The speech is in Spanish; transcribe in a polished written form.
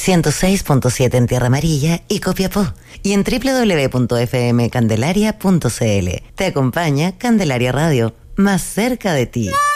106.7 en Tierra Amarilla y Copiapó. Y en www.fmcandelaria.cl. Te acompaña Candelaria Radio, más cerca de ti.